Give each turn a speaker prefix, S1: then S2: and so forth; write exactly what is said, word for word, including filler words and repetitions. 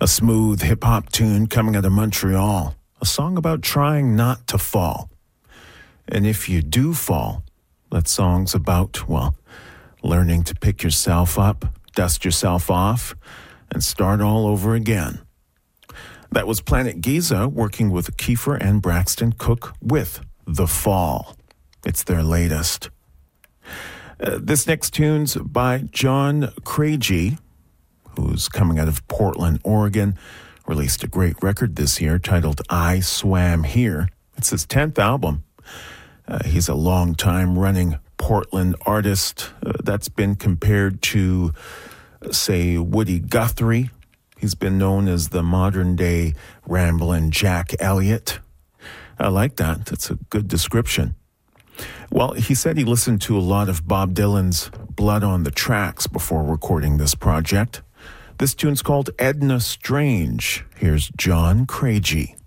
S1: A smooth hip-hop tune coming out of Montreal. A song about trying not to fall. And if you do fall, that song's about, well, learning to pick yourself up, dust yourself off, and start all over again. That was Planet Giza working with Kiefer and Braxton Cook with The Fall. It's their latest. Uh, this next tune's by John Craigie, who's coming out of Portland, Oregon. Released a great record this year titled I Swam Here. It's his tenth album. Uh, he's a long-time running Portland artist uh, that's been compared to, uh, say, Woody Guthrie. He's been known as the modern-day ramblin' Jack Elliott. I like that. That's a good description. Well, he said he listened to a lot of Bob Dylan's Blood on the Tracks before recording this project. This tune's called Edna Strange. Here's John Craigie.